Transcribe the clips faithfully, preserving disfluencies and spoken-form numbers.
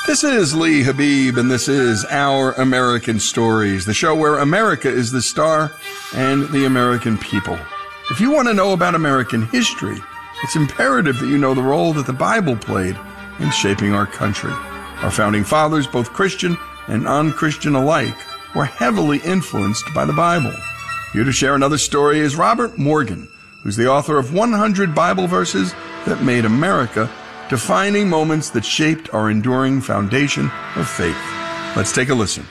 This is Lee Habib, and this is Our American Stories, the show where America is the star and the American people. If you want to know about American history, it's imperative that you know the role that the Bible played in shaping our country. Our founding fathers, both Christian and non-Christian alike, were heavily influenced by the Bible. Here to share another story is Robert Morgan, who's the author of one hundred Bible Verses That Made America, defining moments that shaped our enduring foundation of faith. Let's take a listen.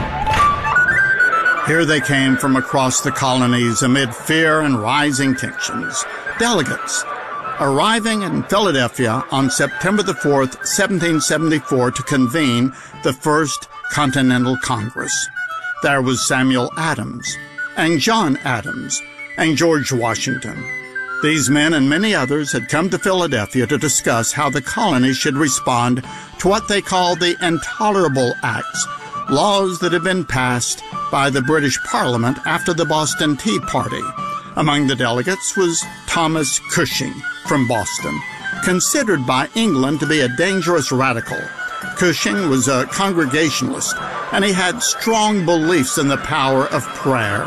Here they came from across the colonies amid fear and rising tensions. Delegates arriving in Philadelphia on September the fourth, seventeen seventy-four, to convene the First Continental Congress. There was Samuel Adams, and John Adams, and George Washington. These men and many others had come to Philadelphia to discuss how the colonies should respond to what they called the Intolerable Acts, laws that had been passed by the British Parliament after the Boston Tea Party. Among the delegates was Thomas Cushing from Boston, considered by England to be a dangerous radical. Cushing was a Congregationalist, and he had strong beliefs in the power of prayer.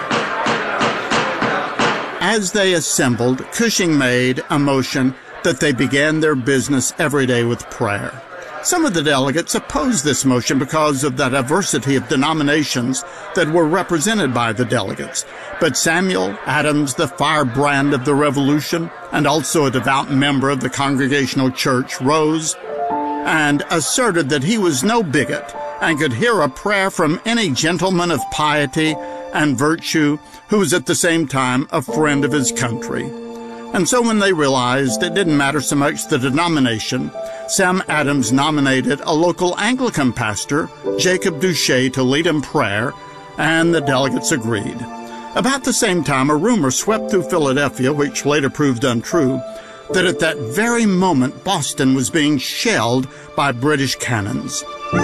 As they assembled, Cushing made a motion that they began their business every day with prayer. Some of the delegates opposed this motion because of the diversity of denominations that were represented by the delegates. But Samuel Adams, the firebrand of the Revolution, and also a devout member of the Congregational Church, rose and asserted that he was no bigot and could hear a prayer from any gentleman of piety and virtue who was at the same time a friend of his country. And so when they realized it didn't matter so much the denomination, Sam Adams nominated a local Anglican pastor, Jacob Duché, to lead in prayer, and the delegates agreed. About the same time, a rumor swept through Philadelphia, which later proved untrue, that at that very moment Boston was being shelled by British cannons.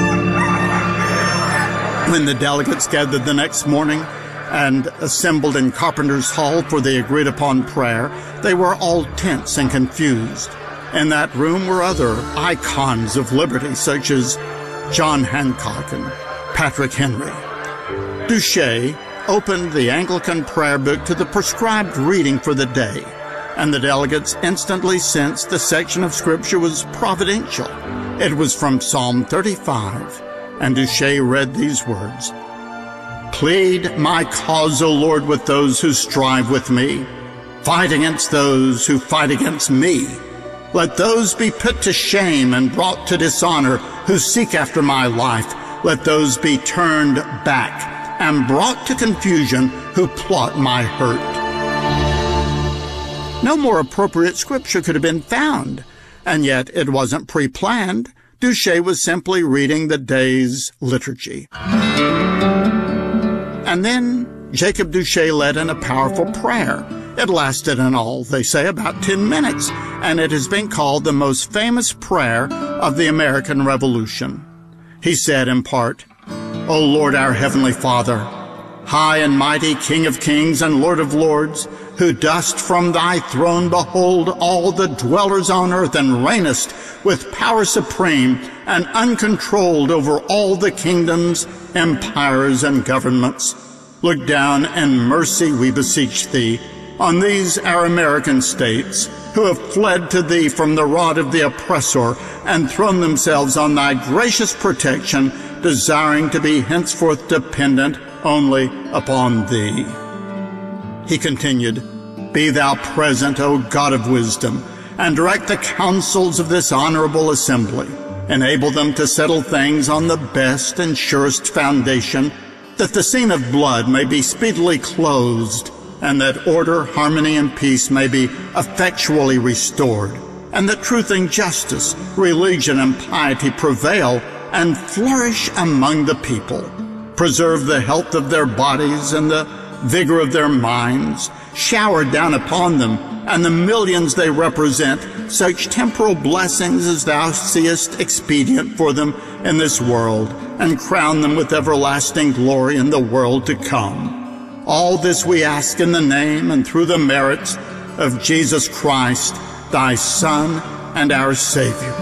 When the delegates gathered the next morning and assembled in Carpenter's Hall for the agreed-upon prayer, they were all tense and confused. In that room were other icons of liberty, such as John Hancock and Patrick Henry. Duché opened the Anglican prayer book to the prescribed reading for the day, and the delegates instantly sensed the section of Scripture was providential. It was from Psalm thirty-five, and Duché read these words: "Plead my cause, O Lord, with those who strive with me. Fight against those who fight against me. Let those be put to shame and brought to dishonor who seek after my life. Let those be turned back and brought to confusion who plot my hurt." No more appropriate scripture could have been found, and yet it wasn't pre-planned. Duché was simply reading the day's liturgy. And then Jacob Duché led in a powerful prayer. It lasted in all, they say, about ten minutes, and it has been called the most famous prayer of the American Revolution. He said in part, "O Lord, our Heavenly Father, high and mighty King of kings and Lord of lords, who dost from thy throne behold all the dwellers on earth and reignest with power supreme and uncontrolled over all the kingdoms, empires, and governments. Look down in mercy, we beseech thee, on these our American states, who have fled to thee from the rod of the oppressor and thrown themselves on thy gracious protection, desiring to be henceforth dependent only upon thee." He continued, "Be thou present, O God of wisdom, and direct the counsels of this honorable assembly. Enable them to settle things on the best and surest foundation, that the scene of blood may be speedily closed, and that order, harmony, and peace may be effectually restored, and that truth and justice, religion and piety prevail and flourish among the people. Preserve the health of their bodies and the vigor of their minds. Shower down upon them and the millions they represent such temporal blessings as thou seest expedient for them in this world, and crown them with everlasting glory in the world to come. All this we ask in the name and through the merits of Jesus Christ, thy Son and our Savior."